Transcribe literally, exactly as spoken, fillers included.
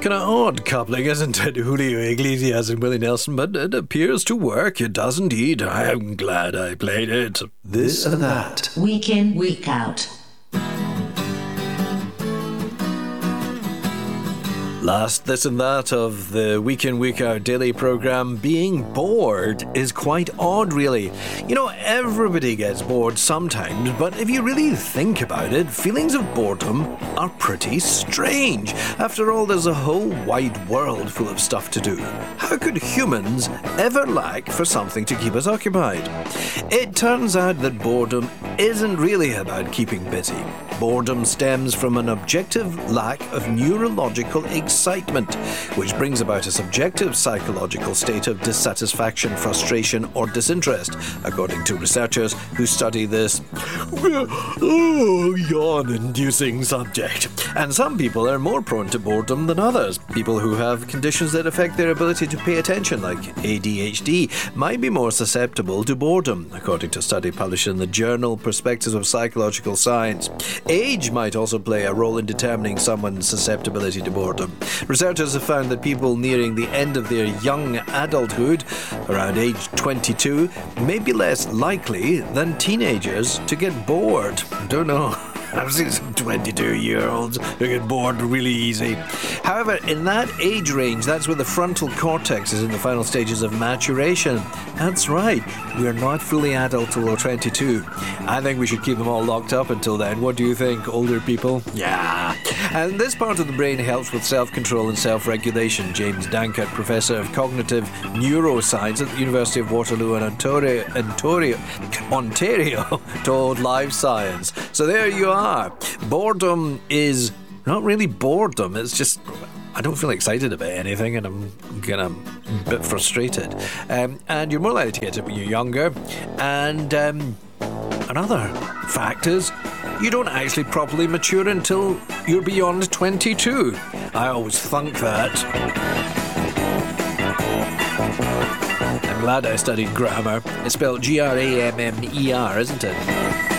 Kind of odd coupling, isn't it? Julio Iglesias and Willie Nelson, but it appears to work. It does indeed. I'm glad I played it. This and that. Week in, week out. Last this and that of the Week in, Week Out daily programme, being bored is quite odd, really. You know, everybody gets bored sometimes, but if you really think about it, feelings of boredom are pretty strange. After all, there's a whole wide world full of stuff to do. How could humans ever lack for something to keep us occupied? It turns out that boredom isn't really about keeping busy. Boredom stems from an objective lack of neurological excitement, which brings about a subjective psychological state of dissatisfaction, frustration, or disinterest, according to researchers who study this oh, yawn-inducing subject. And some people are more prone to boredom than others. People who have conditions that affect their ability to pay attention, like A D H D, might be more susceptible to boredom, according to a study published in the journal Perspectives of Psychological Science. Age might also play a role in determining someone's susceptibility to boredom. Researchers have found that people nearing the end of their young adulthood, around age twenty-two, may be less likely than teenagers to get bored. Don't know. I've seen some twenty-two-year-olds who get bored really easy. However, in that age range, that's where the frontal cortex is in the final stages of maturation. That's right, we're not fully adult till we're twenty-two. I think we should keep them all locked up until then. What do you think, older people? Yeah. And this part of the brain helps with self-control and self-regulation. James Dankert, Professor of Cognitive Neuroscience at the University of Waterloo in Ontario, Ontario, Ontario told Live Science. So there you are. Boredom is not really boredom, it's just I don't feel excited about anything and I'm kind of a bit frustrated. Um, and you're more likely to get it when you're younger. And um, another fact is you don't actually properly mature until you're beyond twenty-two. I always thunk that. I'm glad I studied grammar. It's spelled G R A M M E R, isn't it?